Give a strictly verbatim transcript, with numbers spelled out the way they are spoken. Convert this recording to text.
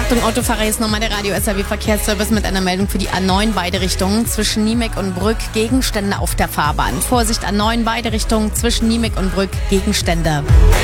Achtung, Autofahrer, jetzt nochmal der Radio-S R W-Verkehrsservice mit einer Meldung für die A neun beide Richtungen zwischen Niemek und Brück, Gegenstände auf der Fahrbahn. Vorsicht, A neun beide Richtungen zwischen Niemek und Brück, Gegenstände.